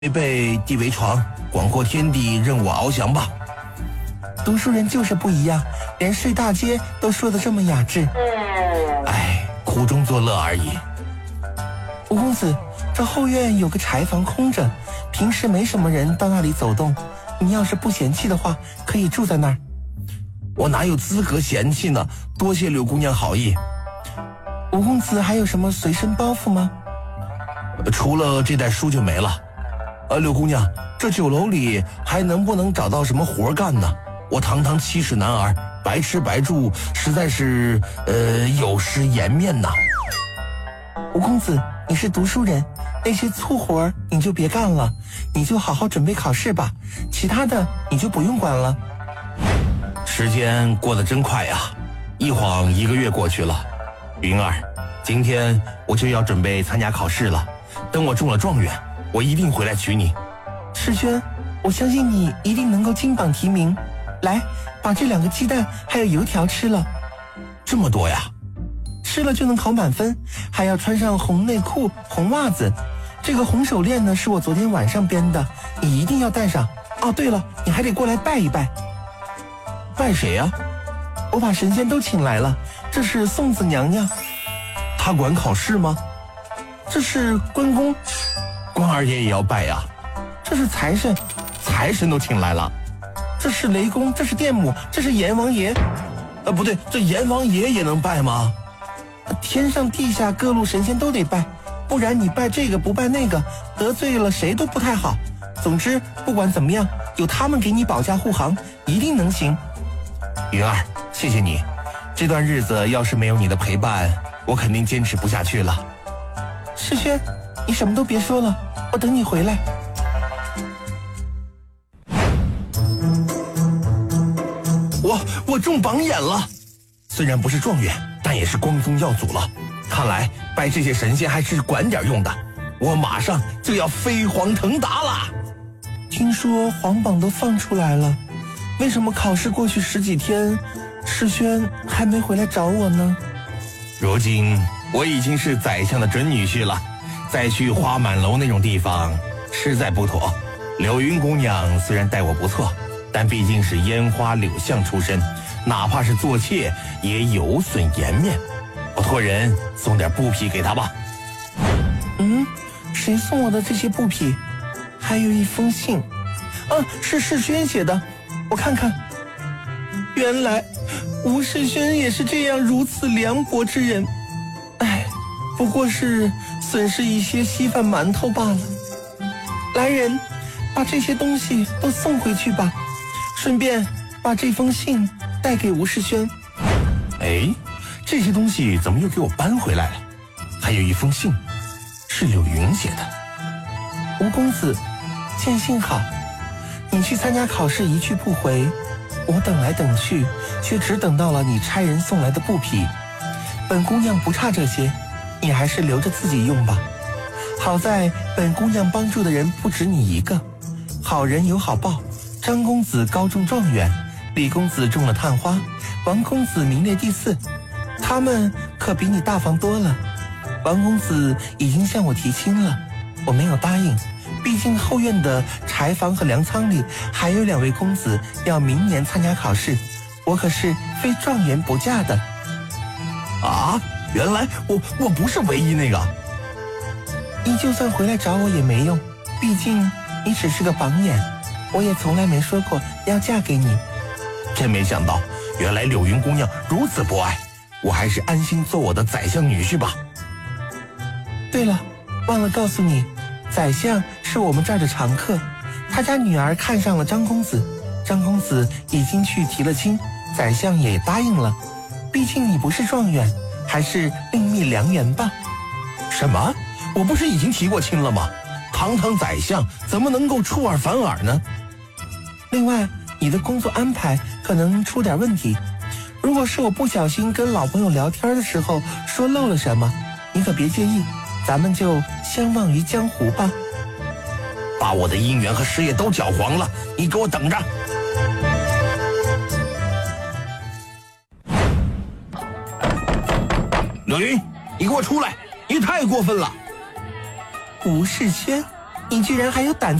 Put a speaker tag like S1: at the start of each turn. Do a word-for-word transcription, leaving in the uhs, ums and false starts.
S1: 被地为床，广阔天地任我翱翔吧。
S2: 读书人就是不一样，连睡大街都说得这么雅致。
S1: 哎，苦中作乐而已。
S2: 吴公子，这后院有个柴房空着，平时没什么人到那里走动，你要是不嫌弃的话，可以住在那儿。
S1: 我哪有资格嫌弃呢？多谢柳姑娘好意。
S2: 吴公子还有什么随身包袱吗？
S1: 除了这袋书就没了。呃，柳姑娘，这酒楼里还能不能找到什么活干呢？我堂堂七尺男儿，白吃白住，实在是呃有失颜面呐。
S2: 吴公子，你是读书人，那些粗活你就别干了，你就好好准备考试吧，其他的你就不用管了。
S1: 时间过得真快呀，一晃一个月过去了。云儿，今天我就要准备参加考试了，等我中了状元，我一定回来娶你。
S2: 世轩，我相信你一定能够金榜题名。来，把这两个鸡蛋还有油条吃了。
S1: 这么多呀？
S2: 吃了就能考满分，还要穿上红内裤、红袜子。这个红手链呢，是我昨天晚上编的，你一定要戴上。哦，对了，你还得过来拜一拜。
S1: 拜谁呀？
S2: 我把神仙都请来了，这是送子娘娘。
S1: 她管考试吗？
S2: 这是关公。
S1: 关二爷也要拜呀。
S2: 这是财神。
S1: 财神都请来了。
S2: 这是雷公，这是电母，这是阎王爷。
S1: 呃，不对，这阎王爷也能拜吗？
S2: 天上地下各路神仙都得拜，不然你拜这个不拜那个，得罪了谁都不太好。总之，不管怎么样，有他们给你保驾护航，一定能行。
S1: 云儿，谢谢你。这段日子要是没有你的陪伴，我肯定坚持不下去了。
S2: 世轩，你什么都别说了，我等你回来。
S1: 我我中榜眼了，虽然不是状元，但也是光宗耀祖了。看来拜这些神仙还是管点用的。我马上就要飞黄腾达了。
S2: 听说皇榜都放出来了，为什么考试过去十几天，世轩还没回来找我呢？
S1: 如今我已经是宰相的准女婿了，再去花满楼那种地方实在不妥。柳云姑娘虽然待我不错，但毕竟是烟花柳巷出身，哪怕是做妾也有损颜面。我托人送点布匹给她吧。
S2: 嗯，谁送我的这些布匹？还有一封信，啊，是世轩写的，我看看。原来吴世轩也是这样如此凉薄之人，哎，不过是损失一些稀饭馒头罢了。来人，把这些东西都送回去吧，顺便把这封信带给吴世轩。
S1: 哎，这些东西怎么又给我搬回来了？还有一封信，是柳云写的。
S2: 吴公子，见信好。你去参加考试一去不回，我等来等去，却只等到了你差人送来的布匹。本姑娘不差这些，你还是留着自己用吧。好在本姑娘帮助的人不止你一个，好人有好报。张公子高中状元，李公子中了探花，王公子名列第四，他们可比你大方多了。王公子已经向我提亲了，我没有答应，毕竟后院的柴房和粮仓里还有两位公子要明年参加考试，我可是非状元不嫁的。
S1: 啊，原来我我不是唯一那个。
S2: 你就算回来找我也没用，毕竟你只是个榜眼，我也从来没说过要嫁给你。
S1: 真没想到，原来柳云姑娘如此博爱，我还是安心做我的宰相女婿吧。
S2: 对了，忘了告诉你，宰相是我们这儿的常客，他家女儿看上了张公子，张公子已经去提了亲，宰相也答应了。毕竟你不是状元，还是另觅良缘吧。
S1: 什么？我不是已经提过亲了吗？堂堂宰相怎么能够出尔反尔呢？
S2: 另外，你的工作安排可能出点问题，如果是我不小心跟老朋友聊天的时候说漏了什么，你可别介意，咱们就相忘于江湖吧。
S1: 把我的姻缘和事业都搅黄了，你给我等着。柳云，你给我出来，你太过分了。
S2: 吴世轩， 你居然还有胆